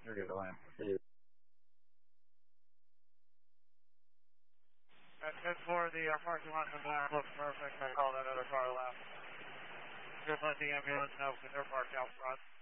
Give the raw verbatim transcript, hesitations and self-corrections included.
You're good, Ryan. At ten four, the uh, parking lot in the back looks perfect. I call that other car left. Just let the ambulance know because they're parked out front.